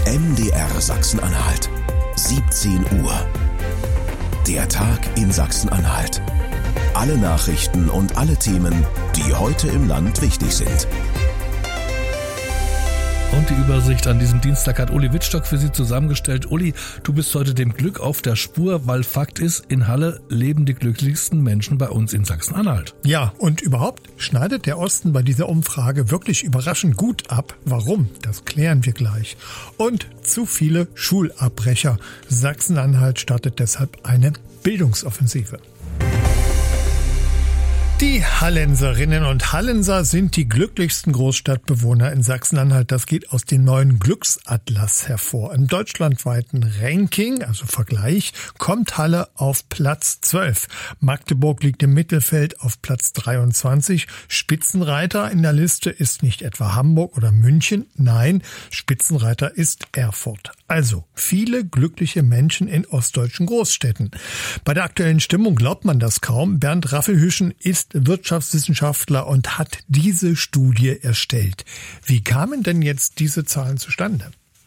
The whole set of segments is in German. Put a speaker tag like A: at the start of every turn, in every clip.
A: MDR Sachsen-Anhalt, 17 Uhr. Der Tag in Sachsen-Anhalt. Alle Nachrichten und alle Themen, die heute im Land wichtig sind.
B: Und die Übersicht an diesem Dienstag hat Uli Wittstock für Sie zusammengestellt. Uli, du bist heute dem Glück auf der Spur, weil Fakt ist, in Halle leben die glücklichsten Menschen bei uns in Sachsen-Anhalt.
C: Ja, und überhaupt schneidet der Osten bei dieser Umfrage wirklich überraschend gut ab. Warum? Das klären wir gleich. Und zu viele Schulabbrecher. Sachsen-Anhalt startet deshalb eine Bildungsoffensive. Die Hallenserinnen und Hallenser sind die glücklichsten Großstadtbewohner in Sachsen-Anhalt. Das geht aus dem neuen Glücksatlas hervor. Im deutschlandweiten Ranking, also Vergleich, kommt Halle auf Platz 12. Magdeburg liegt im Mittelfeld auf Platz 23. Spitzenreiter in der Liste ist nicht etwa Hamburg oder München. Nein, Spitzenreiter ist Erfurt. Also viele glückliche Menschen in ostdeutschen Großstädten. Bei der aktuellen Stimmung glaubt man das kaum. Bernd Raffelhüschen ist Wirtschaftswissenschaftler und hat diese Studie erstellt. Wie kamen denn jetzt diese Zahlen zustande?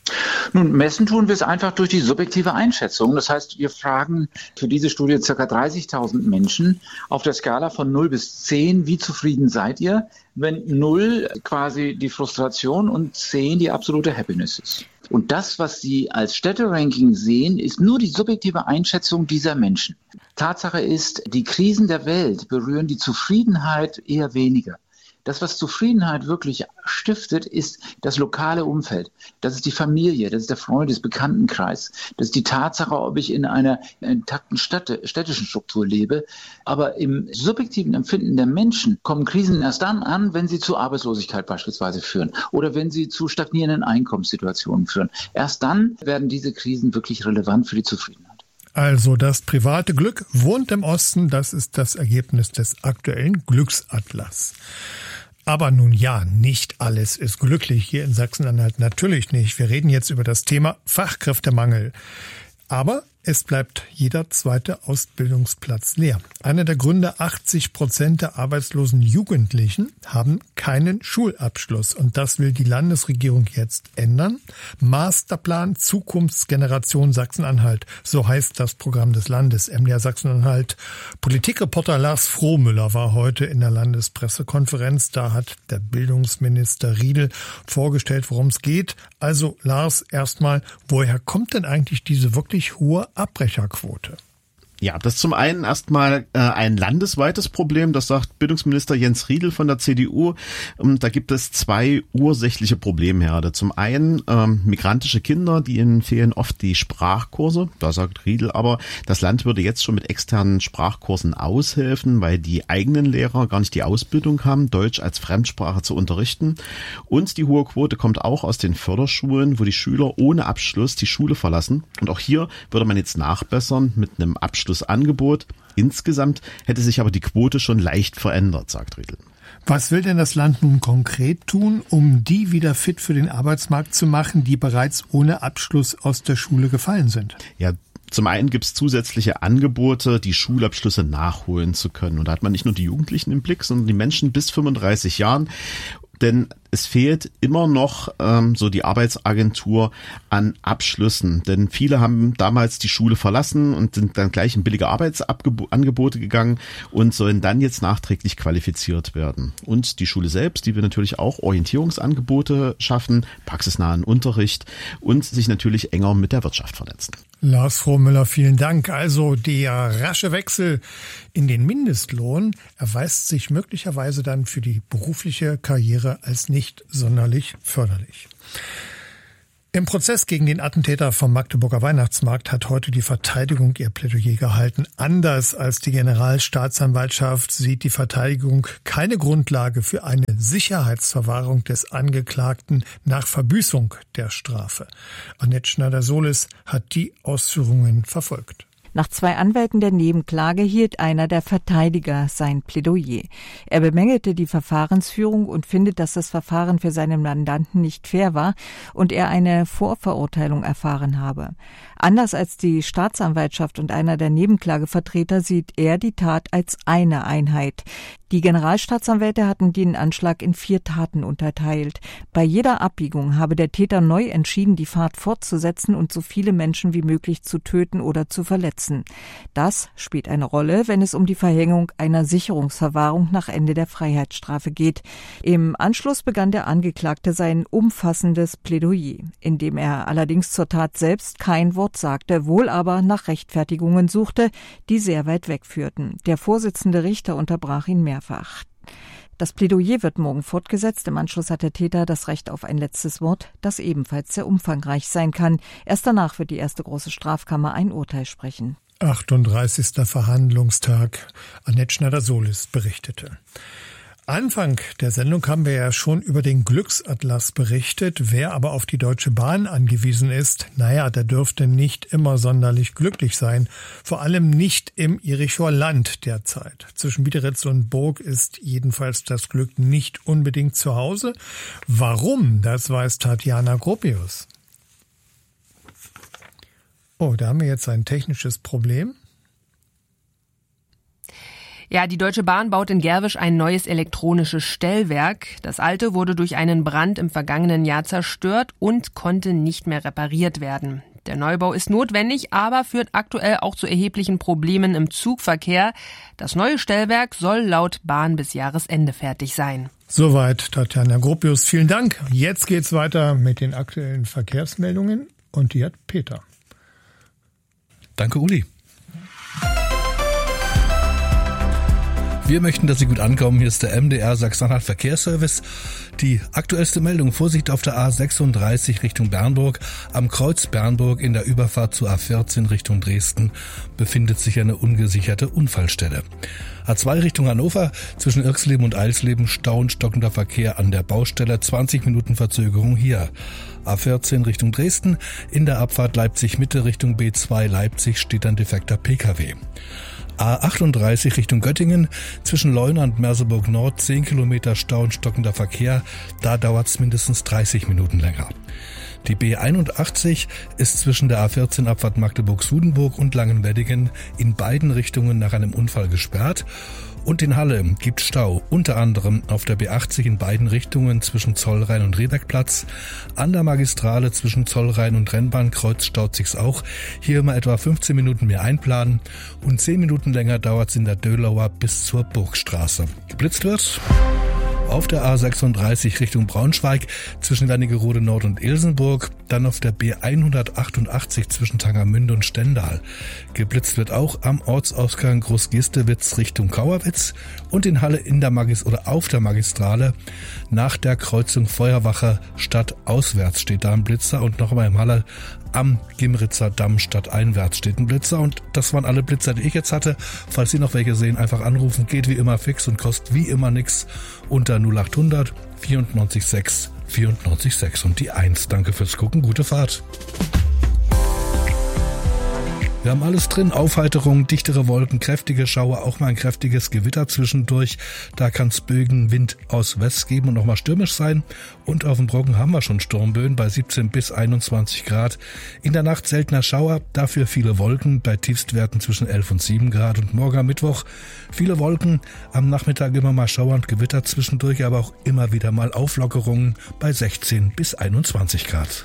D: Nun, messen tun wir es einfach durch die subjektive Einschätzung. Das heißt, wir fragen für diese Studie ca. 30.000 Menschen auf der Skala von 0 bis 10, wie zufrieden seid ihr, wenn 0 quasi die Frustration und 10 die absolute Happiness ist. Und das, was Sie als Städteranking sehen, ist nur die subjektive Einschätzung dieser Menschen. Tatsache ist, die Krisen der Welt berühren die Zufriedenheit eher weniger. Das, was Zufriedenheit wirklich stiftet, ist das lokale Umfeld. Das ist die Familie, das ist der Freundes-, Bekanntenkreis. Das ist die Tatsache, ob ich in einer intakten städtischen Struktur lebe. Aber im subjektiven Empfinden der Menschen kommen Krisen erst dann an, wenn sie zu Arbeitslosigkeit beispielsweise führen oder wenn sie zu stagnierenden Einkommenssituationen führen. Erst dann werden diese Krisen wirklich relevant für die Zufriedenheit.
C: Also das private Glück wohnt im Osten, das ist das Ergebnis des aktuellen Glücksatlas. Aber nun ja, nicht alles ist glücklich hier in Sachsen-Anhalt, natürlich nicht. Wir reden jetzt über das Thema Fachkräftemangel. Aber es bleibt jeder zweite Ausbildungsplatz leer. Einer der Gründe, 80% der arbeitslosen Jugendlichen haben keinen Schulabschluss. Und das will die Landesregierung jetzt ändern. Masterplan Zukunftsgeneration Sachsen-Anhalt. So heißt das Programm des Landes. MDR Sachsen-Anhalt. Politikreporter Lars Frohmüller war heute in der Landespressekonferenz. Da hat der Bildungsminister Riedl vorgestellt, worum es geht. Also Lars, erstmal, woher kommt denn eigentlich diese wirklich hohe Abbrecherquote?
E: Ja, das ist zum einen erstmal ein landesweites Problem, das sagt Bildungsminister Jens Riedl von der CDU. Da gibt es 2 ursächliche Problemherde. Zum einen migrantische Kinder, die ihnen fehlen oft die Sprachkurse. Da sagt Riedl aber, das Land würde jetzt schon mit externen Sprachkursen aushelfen, weil die eigenen Lehrer gar nicht die Ausbildung haben, Deutsch als Fremdsprache zu unterrichten. Und die hohe Quote kommt auch aus den Förderschulen, wo die Schüler ohne Abschluss die Schule verlassen. Und auch hier würde man jetzt nachbessern mit einem Abschlussangebot. Insgesamt hätte sich aber die Quote schon leicht verändert, sagt Riedl.
C: Was will denn das Land nun konkret tun, um die wieder fit für den Arbeitsmarkt zu machen, die bereits ohne Abschluss aus der Schule gefallen sind?
E: Ja, zum einen gibt es zusätzliche Angebote, die Schulabschlüsse nachholen zu können. Und da hat man nicht nur die Jugendlichen im Blick, sondern die Menschen bis 35 Jahren. Denn es fehlt immer noch so die Arbeitsagentur an Abschlüssen. Denn viele haben damals die Schule verlassen und sind dann gleich in billige Arbeitsangebote gegangen und sollen dann jetzt nachträglich qualifiziert werden. Und die Schule selbst, die will natürlich auch Orientierungsangebote schaffen, praxisnahen Unterricht und sich natürlich enger mit der Wirtschaft vernetzen.
C: Lars Frohmüller, vielen Dank. Also der rasche Wechsel in den Mindestlohn erweist sich möglicherweise dann für die berufliche Karriere als nicht sonderlich förderlich. Im Prozess gegen den Attentäter vom Magdeburger Weihnachtsmarkt hat heute die Verteidigung ihr Plädoyer gehalten. Anders als die Generalstaatsanwaltschaft sieht die Verteidigung keine Grundlage für eine Sicherheitsverwahrung des Angeklagten nach Verbüßung der Strafe. Annette Schneider-Solis hat die Ausführungen verfolgt.
F: Nach 2 Anwälten der Nebenklage hielt einer der Verteidiger sein Plädoyer. Er bemängelte die Verfahrensführung und findet, dass das Verfahren für seinen Mandanten nicht fair war und er eine Vorverurteilung erfahren habe. Anders als die Staatsanwaltschaft und einer der Nebenklagevertreter sieht er die Tat als eine Einheit. Die Generalstaatsanwälte hatten den Anschlag in 4 Taten unterteilt. Bei jeder Abbiegung habe der Täter neu entschieden, die Fahrt fortzusetzen und so viele Menschen wie möglich zu töten oder zu verletzen. Das spielt eine Rolle, wenn es um die Verhängung einer Sicherungsverwahrung nach Ende der Freiheitsstrafe geht. Im Anschluss begann der Angeklagte sein umfassendes Plädoyer, in dem er allerdings zur Tat selbst kein Wort sagte, wohl aber nach Rechtfertigungen suchte, die sehr weit wegführten. Der Vorsitzende Richter unterbrach ihn mehrfach. Das Plädoyer wird morgen fortgesetzt. Im Anschluss hat der Täter das Recht auf ein letztes Wort, das ebenfalls sehr umfangreich sein kann. Erst danach wird die erste große Strafkammer ein Urteil sprechen.
C: 38. Verhandlungstag. Annette Schneider-Solis berichtete. Anfang der Sendung haben wir ja schon über den Glücksatlas berichtet. Wer aber auf die Deutsche Bahn angewiesen ist, der dürfte nicht immer sonderlich glücklich sein. Vor allem nicht im Irichower Land derzeit. Zwischen Biederitz und Burg ist jedenfalls das Glück nicht unbedingt zu Hause. Warum? Das weiß Tatjana Gropius. Oh, da haben wir jetzt ein technisches Problem.
G: Ja, die Deutsche Bahn baut in Gerwisch ein neues elektronisches Stellwerk. Das alte wurde durch einen Brand im vergangenen Jahr zerstört und konnte nicht mehr repariert werden. Der Neubau ist notwendig, aber führt aktuell auch zu erheblichen Problemen im Zugverkehr. Das neue Stellwerk soll laut Bahn bis Jahresende fertig sein.
C: Soweit Tatjana Gropius. Vielen Dank. Jetzt geht's weiter mit den aktuellen Verkehrsmeldungen und die hat Peter.
B: Danke, Uli. Wir möchten, dass Sie gut ankommen. Hier ist der MDR Sachsen-Anhalt Verkehrsservice. Die aktuellste Meldung: Vorsicht auf der A36 Richtung Bernburg. Am Kreuz Bernburg in der Überfahrt zur A14 Richtung Dresden befindet sich eine ungesicherte Unfallstelle. A2 Richtung Hannover, zwischen Irxleben und Eilsleben Stau und stockender Verkehr an der Baustelle, 20 Minuten Verzögerung hier. A14 Richtung Dresden, in der Abfahrt Leipzig-Mitte Richtung B2 Leipzig steht ein defekter Pkw. A38 Richtung Göttingen, zwischen Leuna und Merseburg Nord 10 Kilometer Stau und stockender Verkehr, da dauert es mindestens 30 Minuten länger. Die B81 ist zwischen der A14 Abfahrt Magdeburg-Sudenburg und Langenweddingen in beiden Richtungen nach einem Unfall gesperrt. Und in Halle gibt Stau, unter anderem auf der B80 in beiden Richtungen zwischen Zollrhein und Rehbergplatz. An der Magistrale zwischen Zollrhein und Rennbahnkreuz staut sich's auch. Hier immer etwa 15 Minuten mehr einplanen und 10 Minuten länger dauert's in der Dölauer bis zur Burgstraße. Geblitzt wird auf der A36 Richtung Braunschweig zwischen Wernigerode Nord und Ilsenburg, dann auf der B188 zwischen Tangermünde und Stendal. Geblitzt wird auch am Ortsausgang Großgistewitz Richtung Kauerwitz und in Halle auf der Magistrale nach der Kreuzung Feuerwache stadtauswärts steht da ein Blitzer und noch einmal im Halle am Gimritzer Damm stadteinwärts steht ein Blitzer. Und das waren alle Blitzer, die ich jetzt hatte. Falls Sie noch welche sehen, einfach anrufen. Geht wie immer fix und kostet wie immer nix unter 0800 94 6 94 6 und die 1. Danke fürs Gucken. Gute Fahrt. Wir haben alles drin, Aufheiterung, dichtere Wolken, kräftige Schauer, auch mal ein kräftiges Gewitter zwischendurch. Da kann es Bögen, Wind aus West geben und nochmal stürmisch sein. Und auf dem Brocken haben wir schon Sturmböen bei 17 bis 21 Grad. In der Nacht seltener Schauer, dafür viele Wolken bei Tiefstwerten zwischen 11 und 7 Grad. Und morgen am Mittwoch viele Wolken, am Nachmittag immer mal Schauer und Gewitter zwischendurch, aber auch immer wieder mal Auflockerungen bei 16 bis 21 Grad.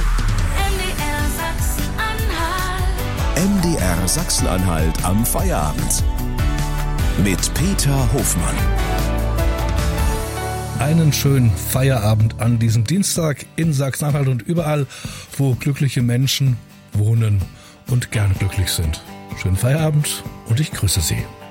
A: MDR Sachsen-Anhalt am Feierabend mit Peter Hofmann.
B: Einen schönen Feierabend an diesem Dienstag in Sachsen-Anhalt und überall, wo glückliche Menschen wohnen und gern glücklich sind. Schönen Feierabend und ich grüße Sie.